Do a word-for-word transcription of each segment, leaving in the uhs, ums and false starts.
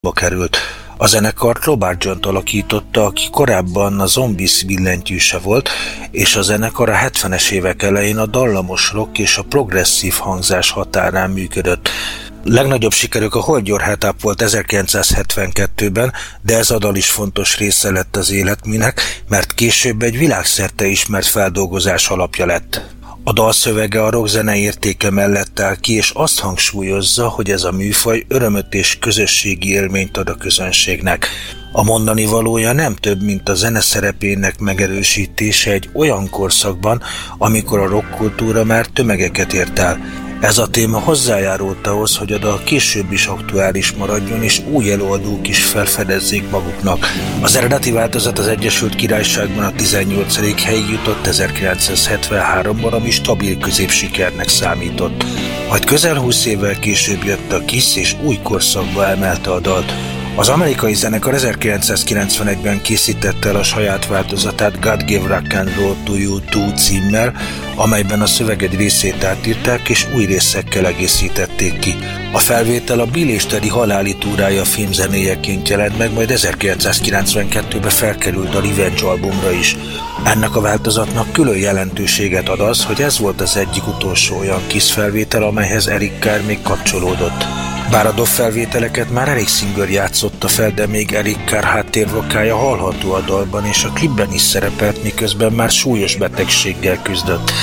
került. A zenekart Robert John alakította, aki korábban a Zombies billentyűse volt, és a zenekar a hetvenes évek elején a dallamos rock és a progresszív hangzás határán működött. Legnagyobb sikerük a Hold Your Head Up volt ezerkilencszázhetvenkettőben, de ez a dal is fontos része lett az életműnek, mert később egy világszerte ismert feldolgozás alapja lett. A dal szövege a rockzene értéke mellett áll ki, és azt hangsúlyozza, hogy ez a műfaj örömöt és közösségi élményt ad a közönségnek. A mondani valója nem több, mint a zene szerepének megerősítése egy olyan korszakban, amikor a rockkultúra már tömegeket ért el. Ez a téma hozzájárult ahhoz, hogy a dal később is aktuális maradjon, és új előadók is felfedezzék maguknak. Az eredeti változat az Egyesült Királyságban a tizennyolcadik helyig jutott ezerkilencszázhetvenháromban, ami stabil középsikernek számított. Majd közel húsz évvel később jött a Kiss, és új korszakba emelte a dalt. Az amerikai zenekar ezerkilencszázkilencvenegyben készítette el a saját változatát God Gave Rock and Roll to You kettő címmel, amelyben a szöveg egy részét átírták és új részekkel egészítették ki. A felvétel a Bill és Teddy haláli túrája filmzenéjeként jelent meg, majd ezerkilencszázkilencvenkettőben felkerült a Revenge albumra is. Ennek a változatnak külön jelentőséget ad az, hogy ez volt az egyik utolsó olyan Kiss felvétel, amelyhez Eric Carr még kapcsolódott. Bár a dob felvételeket már Eric Singer játszotta fel, de még Eric Carr háttérvokája hallható a dalban, és a klipben is szerepelt, miközben már súlyos betegséggel küzdött.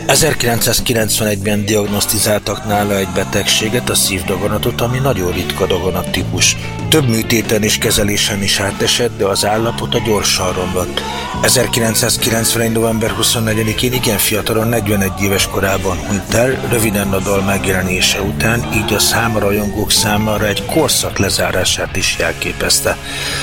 ezerkilencszázkilencvenegyben diagnosztizáltak nála egy betegséget, a szívdaganatot, ami nagyon ritka daganattípus. Több műtéten és kezelésen is átesett, de az állapota gyorsan romlott. ezerkilencszázkilencvenegy. november huszonnegyedikén igen fiatalon, negyvenegy éves korában hunyt el, röviden a dal megjelenése után, így a számrajongók számára egy korszak lezárását is jelképezte.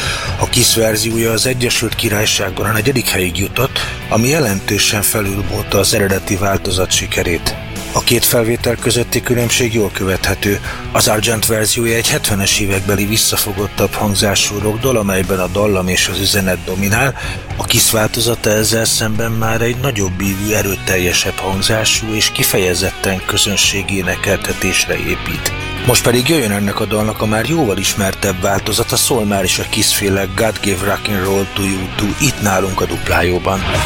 A Kiss verziója az Egyesült Királyságban a negyedik helyig jutott, ami jelentősen felülmúlta az eredeti változat sikerét. A két felvétel közötti különbség jól követhető. Az Argent verziója egy hetvenes évekbeli visszafogottabb hangzású rockdal, amelyben a dallam és az üzenet dominál, a Kiss változata ezzel szemben már egy nagyobb ívű, erőteljesebb hangzású és kifejezetten közönségi énekeltetésre épít. Most pedig jöjjön ennek a dalnak a már jóval ismertebb változata, szól már is a Kiss-féle God Gave Rock and Roll to You kettő itt nálunk a Duplájóban.